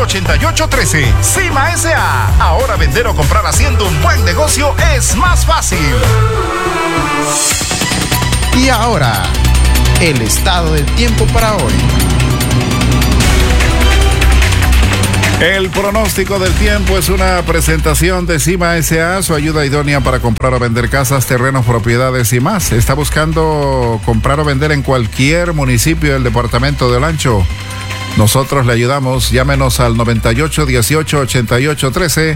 1813. Cima S.A. Ahora vender o comprar haciendo un buen negocio es más fácil. Y ahora, el estado del tiempo para hoy. El pronóstico del tiempo es una presentación de Cima S.A., su ayuda idónea para comprar o vender casas, terrenos, propiedades y más. ¿Está buscando comprar o vender en cualquier municipio del departamento de Olancho? Nosotros le ayudamos. Llámenos al 9818-8813,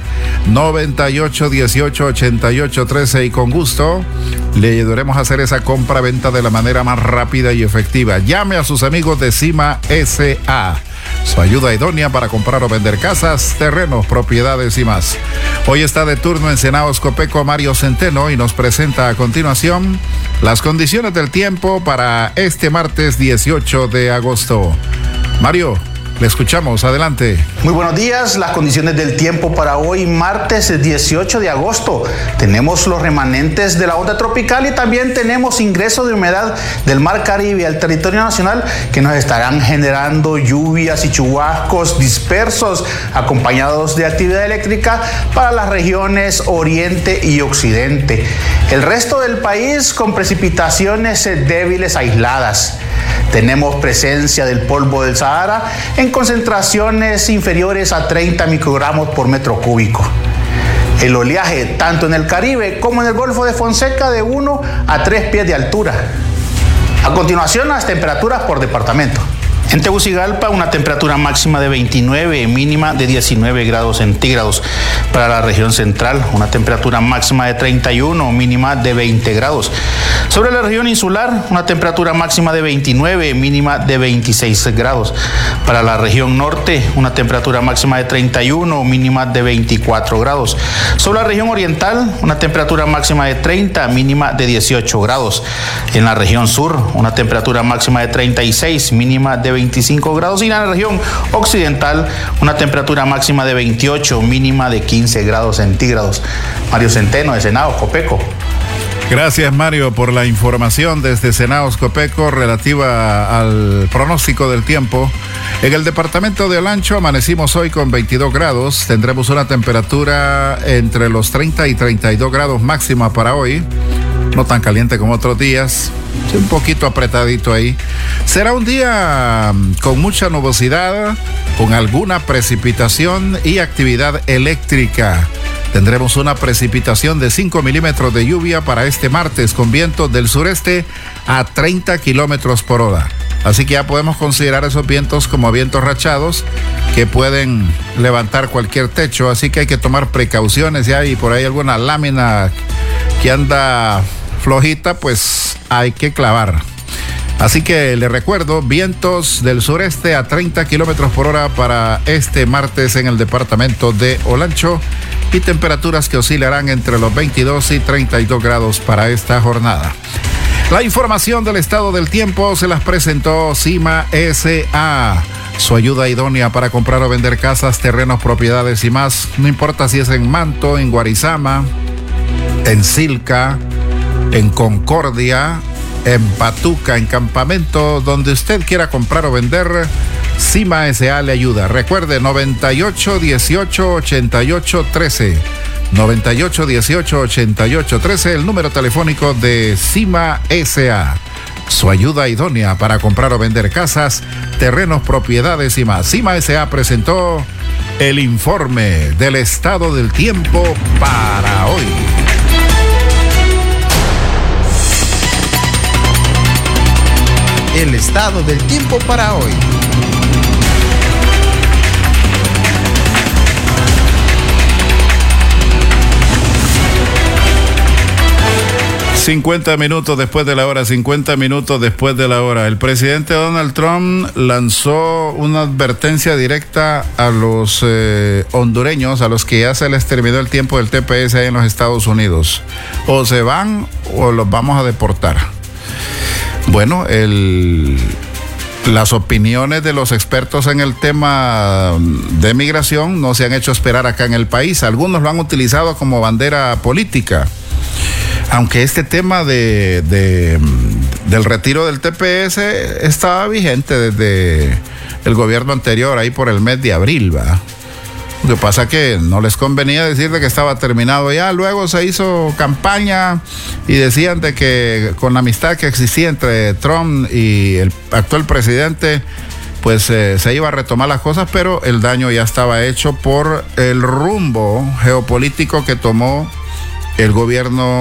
9818-8813 y con gusto le ayudaremos a hacer esa compra-venta de la manera más rápida y efectiva. Llame a sus amigos de Cima S.A., su ayuda idónea para comprar o vender casas, terrenos, propiedades y más. Hoy está de turno en Senaos Copeco Mario Centeno y nos presenta a continuación las condiciones del tiempo para este martes 18 de agosto. Mario, le escuchamos, adelante. Muy buenos días, las condiciones del tiempo para hoy, martes 18 de agosto. Tenemos los remanentes de la onda tropical y también tenemos ingreso de humedad del Mar Caribe al territorio nacional que nos estarán generando lluvias y chubascos dispersos acompañados de actividad eléctrica para las regiones oriente y occidente. El resto del país con precipitaciones débiles aisladas. Tenemos presencia del polvo del Sahara en concentraciones inferiores a 30 microgramos por metro cúbico. El oleaje, tanto en el Caribe como en el Golfo de Fonseca, de 1 a 3 pies de altura. A continuación, las temperaturas por departamento. En Tegucigalpa, una temperatura máxima de 29, mínima de 19 grados centígrados. Para la región central, una temperatura máxima de 31, mínima de 20 grados. Sobre la región insular, una temperatura máxima de 29, mínima de 26 grados. Para la región norte, una temperatura máxima de 31, mínima de 24 grados. Sobre la región oriental, una temperatura máxima de 30, mínima de 18 grados. En la región sur, una temperatura máxima de 36, mínima de 25 grados. Y en la región occidental, una temperatura máxima de 28, mínima de 15 grados centígrados. Mario Centeno, de Senaos Copeco. Gracias, Mario, por la información desde Senaos Copeco relativa al pronóstico del tiempo. En el departamento de Olancho amanecimos hoy con 22 grados. Tendremos una temperatura entre los 30 y 32 grados máxima para hoy. No tan caliente como otros días, un poquito apretadito ahí. Será un día con mucha nubosidad, con alguna precipitación y actividad eléctrica. Tendremos una precipitación de 5 milímetros de lluvia para este martes con vientos del sureste a 30 kilómetros por hora. Así que ya podemos considerar esos vientos como vientos rachados que pueden levantar cualquier techo. Así que hay que tomar precauciones. Ya hay por ahí alguna lámina que anda flojita, pues hay que clavar. Así que le recuerdo, vientos del sureste a 30 kilómetros por hora para este martes en el departamento de Olancho y temperaturas que oscilarán entre los 22 y 32 grados para esta jornada. La información del estado del tiempo se las presentó Cima S.A., su ayuda idónea para comprar o vender casas, terrenos, propiedades y más. No importa si es en Manto, en Guarizama, en Silca, en Concordia, en Patuca, en Campamento, donde usted quiera comprar o vender, Cima S.A. le ayuda. Recuerde, 9818-8813. 9818-8813, el número telefónico de Cima S.A., su ayuda idónea para comprar o vender casas, terrenos, propiedades y más. Cima S.A. presentó el informe del estado del tiempo para hoy. El estado del tiempo para hoy. 50 minutos después de la hora, 50 minutos después de la hora. El presidente Donald Trump lanzó una advertencia directa a los hondureños, a los que ya se les terminó el tiempo del TPS ahí en los Estados Unidos. O se van o los vamos a deportar. Bueno, las opiniones de los expertos en el tema de migración no se han hecho esperar acá en el país. Algunos lo han utilizado como bandera política. Aunque este tema del retiro del TPS estaba vigente desde el gobierno anterior, ahí por el mes de abril, ¿va? Lo que pasa que no les convenía decir de que estaba terminado ya. Luego se hizo campaña y decían de que con la amistad que existía entre Trump y el actual presidente, pues se iba a retomar las cosas, pero el daño ya estaba hecho por el rumbo geopolítico que tomó el gobierno